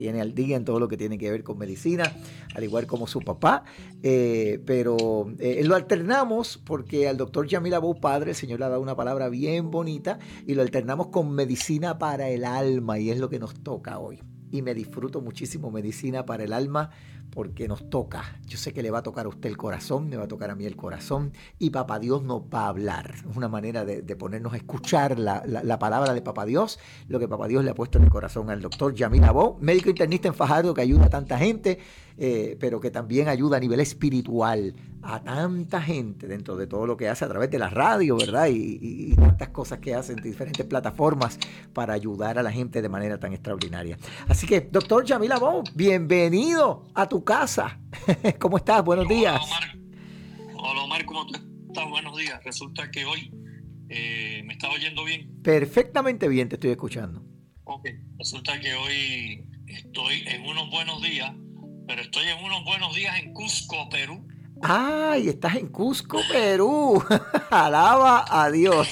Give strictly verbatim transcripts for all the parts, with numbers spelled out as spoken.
Tiene al día en todo lo que tiene que ver con medicina, al igual como su papá, eh, pero eh, lo alternamos porque al doctor Yamil Abou padre, el Señor le ha dado una palabra bien bonita y lo alternamos con medicina para el alma y es lo que nos toca hoy. Y me disfruto muchísimo medicina para el alma porque nos toca. Yo sé que le va a tocar a usted el corazón, me va a tocar a mí el corazón y Papá Dios nos va a hablar. Es una manera de, de ponernos a escuchar la, la, la palabra de Papá Dios, lo que Papá Dios le ha puesto en el corazón al doctor Yamil Abou, médico internista en Fajardo que ayuda a tanta gente, eh, pero que también ayuda a nivel espiritual a tanta gente dentro de todo lo que hace a través de la radio, ¿verdad? Y, y, y tantas cosas que hacen en diferentes plataformas para ayudar a la gente de manera tan extraordinaria. Así que, doctor Yamil Abou, bienvenido a tu casa. ¿Cómo estás? Buenos días. Hola Omar, Hola, Omar, ¿cómo tú estás? Buenos días. Resulta que hoy eh, me está oyendo bien. Perfectamente bien, te estoy escuchando. Ok, resulta que hoy estoy en unos buenos días, pero estoy en unos buenos días en Cusco, Perú. ¡Ay! Estás en Cusco, Perú. Alaba a Dios.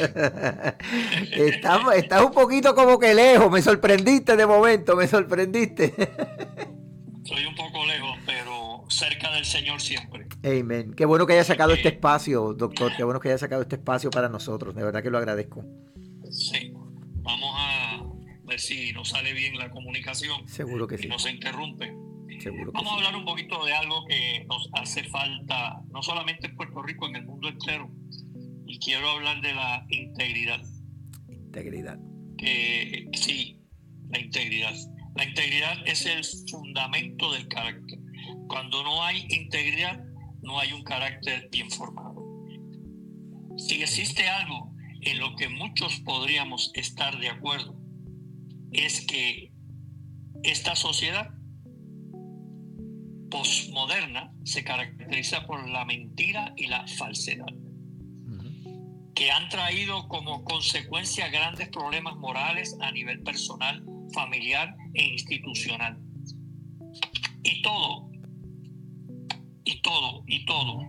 estás, estás un poquito como que lejos. Me sorprendiste de momento, me sorprendiste. Estoy un poco lejos, pero cerca del Señor siempre. Amén. Qué bueno que haya sacado este espacio, doctor. Qué bueno que haya sacado este espacio para nosotros. De verdad que lo agradezco. Sí, vamos a ver si nos sale bien la comunicación. Seguro que sí. Y no se interrumpe. Seguro que Vamos sí. a hablar un poquito de algo que nos hace falta, no solamente en Puerto Rico, en el mundo entero. Y quiero hablar de la integridad. Integridad. Que sí, la integridad. La integridad es el fundamento del carácter. Cuando no hay integridad, no hay un carácter bien formado. Si existe algo en lo que muchos podríamos estar de acuerdo, es que esta sociedad postmoderna se caracteriza por la mentira y la falsedad, uh-huh. que han traído como consecuencia grandes problemas morales a nivel personal, familiar e institucional. Y todo, y todo, y todo,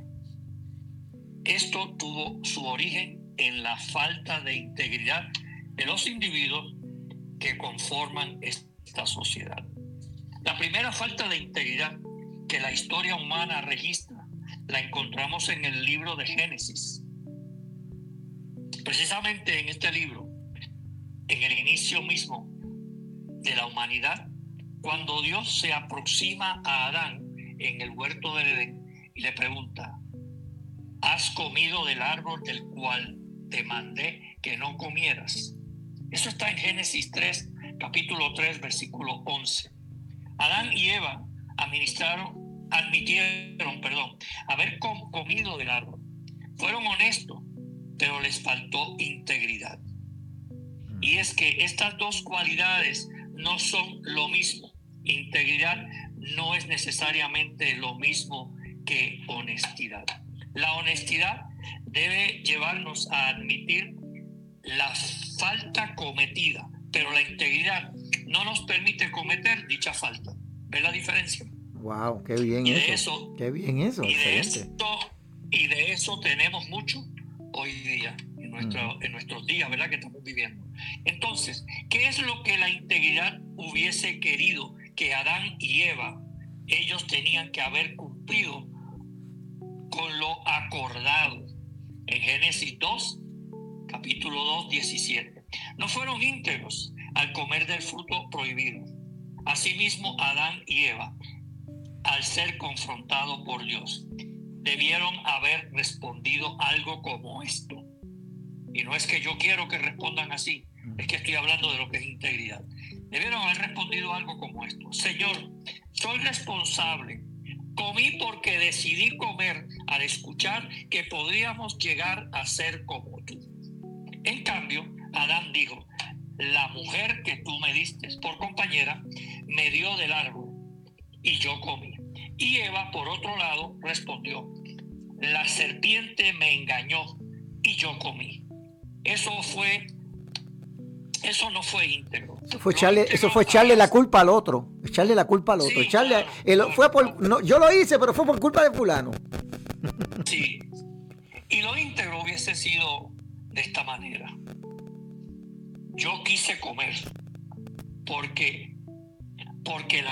esto tuvo su origen en la falta de integridad de los individuos que conforman esta sociedad. La primera falta de integridad que la historia humana registra la encontramos en el libro de Génesis. Precisamente en este libro, en el inicio mismo de la humanidad, cuando Dios se aproxima a Adán en el huerto del Edén y le pregunta: ¿has comido del árbol del cual te mandé que no comieras? Eso está en Génesis tres, capítulo tres, versículo once. Adán y Eva administraron, admitieron, perdón, haber com- comido del árbol. Fueron honestos, pero les faltó integridad. Y es que estas dos cualidades no son lo mismo. Integridad no es necesariamente lo mismo que honestidad. La honestidad debe llevarnos a admitir la falta cometida, pero la integridad no nos permite cometer dicha falta. ¿Ves la diferencia? Wow, qué bien y eso. De eso. Qué bien eso, y de excelente. Esto, y de eso tenemos mucho hoy día, en, nuestro, uh-huh. en nuestros días, ¿verdad? Que estamos viviendo. Entonces, ¿qué es lo que la integridad hubiese querido que Adán y Eva, ellos tenían que haber cumplido con lo acordado? En Génesis dos, capítulo dos, diecisiete. No fueron íntegros al comer del fruto prohibido. Asimismo, Adán y Eva, al ser confrontados por Dios, debieron haber respondido algo como esto. Y no es que yo quiero que respondan así, es que estoy hablando de lo que es integridad. Debieron haber respondido algo como esto: Señor, soy responsable. Comí porque decidí comer al escuchar que podríamos llegar a ser como tú. En cambio, Adán dijo: la mujer que tú me diste por compañera me dio del árbol y yo comí. Y Eva, por otro lado, respondió: la serpiente me engañó y yo comí. Eso fue, eso no fue íntegro. Eso fue echarle, eso fue echarle la culpa al otro, echarle la culpa al otro, sí, echarle, claro, el, claro, fue por, claro. No, yo lo hice, pero fue por culpa de fulano. Sí, y lo íntegro hubiese sido de esta manera: yo quise comer porque porque la